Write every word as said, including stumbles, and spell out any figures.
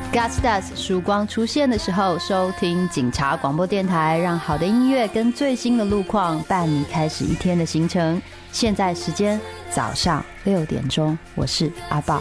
God Stars 曙光出现的时候，收听警察广播电台，让好的音乐跟最新的路况伴你开始一天的行程。现在时间早上六点钟，我是阿豹。